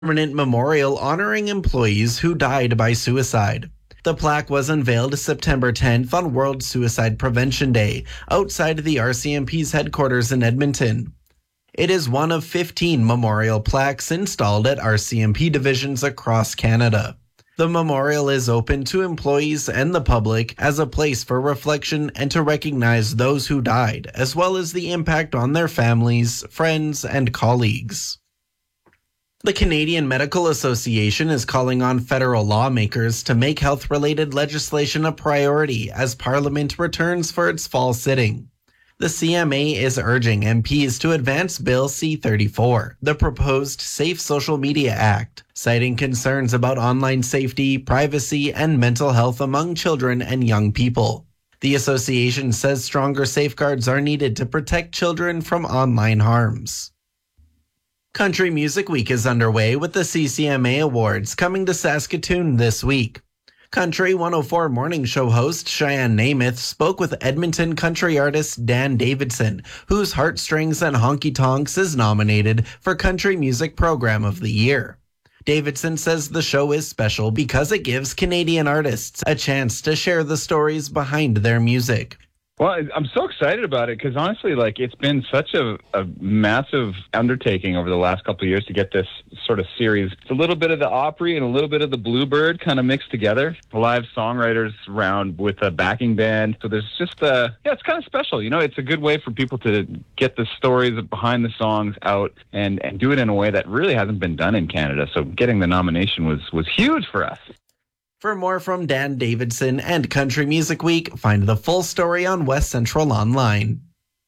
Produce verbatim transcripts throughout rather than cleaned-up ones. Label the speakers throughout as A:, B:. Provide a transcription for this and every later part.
A: permanent memorial honoring employees who died by suicide. The plaque was unveiled September tenth on World Suicide Prevention Day, outside the R C M P's headquarters in Edmonton. It is one of fifteen memorial plaques installed at R C M P divisions across Canada. The memorial is open to employees and the public as a place for reflection and to recognize those who died, as well as the impact on their families, friends, and colleagues. The Canadian Medical Association is calling on federal lawmakers to make health-related legislation a priority as Parliament returns for its fall sitting. The C M A is urging M Ps to advance Bill C thirty-four, the proposed Safe Social Media Act, citing concerns about online safety, privacy, and mental health among children and young people. The association says stronger safeguards are needed to protect children from online harms. Country Music Week is underway with the C C M A Awards coming to Saskatoon this week. Country one oh four morning show host Cheyenne Namath spoke with Edmonton country artist Dan Davidson, whose Heartstrings and Honky Tonks is nominated for Country Music Program of the Year. Davidson says the show is special because it gives Canadian artists a chance to share the stories behind their music.
B: Well, I'm so excited about it because honestly, like, it's been such a, a massive undertaking over the last couple of years to get this sort of series. It's a little bit of the Opry and a little bit of the Bluebird kind of mixed together. Live songwriters around with a backing band. So there's just a, yeah, it's kind of special. You know, it's a good way for people to get the stories behind the songs out and, and do it in a way that really hasn't been done in Canada. So getting the nomination was, was huge for us.
A: For more from Dan Davidson and Country Music Week, find the full story on West Central Online.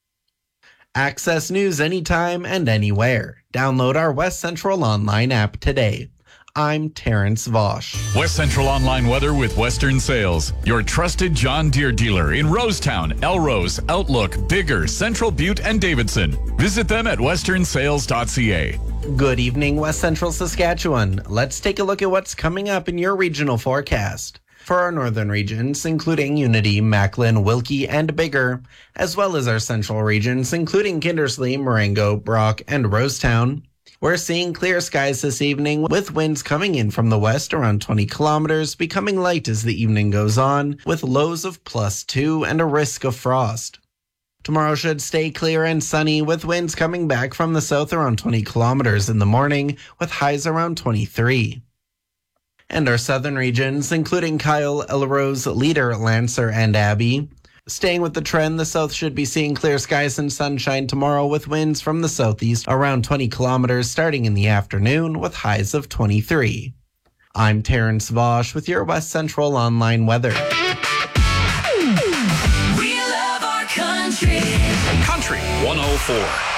A: Access news anytime and anywhere. Download our West Central Online app today. I'm Terrence Vosch.
C: West Central Online weather with Western Sales, your trusted John Deere dealer in Rosetown, Elrose, Outlook, Bigger, Central Butte, and Davidson. Visit them at western sales dot c a.
A: Good evening, West Central Saskatchewan. Let's take a look at what's coming up in your regional forecast. For our northern regions, including Unity, Macklin, Wilkie, and Bigger, as well as our central regions, including Kindersley, Marengo, Brock, and Rosetown, we're seeing clear skies this evening with winds coming in from the west around twenty kilometers, becoming light as the evening goes on, with lows of plus two and a risk of frost. Tomorrow should stay clear and sunny with winds coming back from the south around twenty kilometers in the morning with highs around twenty-three. And our southern regions, including Kyle, Elrose, Leader, Lancer, and Abbey. Staying with the trend, the south should be seeing clear skies and sunshine tomorrow with winds from the southeast around twenty kilometers starting in the afternoon with highs of twenty-three. I'm Terrence Vosch with your West Central Online weather.
D: Country one oh four.